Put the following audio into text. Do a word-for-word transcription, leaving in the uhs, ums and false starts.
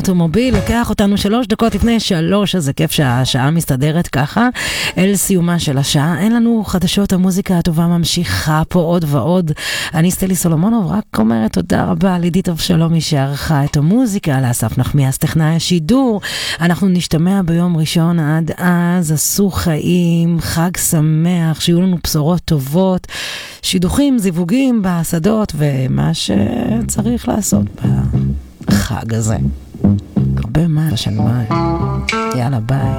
האוטומוביל, לוקח אותנו שלוש דקות לפני שלוש, אז זה כיף שהשעה מסתדרת ככה, אל סיומה של השעה. אין לנו חדשות, המוזיקה הטובה ממשיכה פה עוד ועוד. אני סטלי סולומונוב, רק אומרת תודה רבה לידית אבשלומי שערכה את המוזיקה, לאסף נחמיאס טכנאי השידור. אנחנו נשתמע ביום ראשון, עד אז עשו חיים, חג שמח, שיהיו לנו בשורות טובות, שידוכים, זיווגים בשדות ומה שצריך לעשות בחג הזה. הרבה מה לשנמיים. יאללה ביי.